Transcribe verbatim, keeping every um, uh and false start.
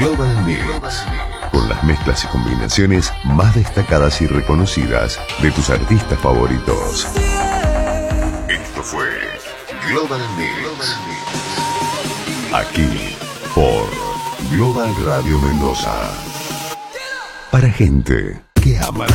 Global Mix, con las mezclas y combinaciones más destacadas y reconocidas de tus artistas favoritos. Esto fue Global Mix, aquí por Global Radio Mendoza, para gente que ama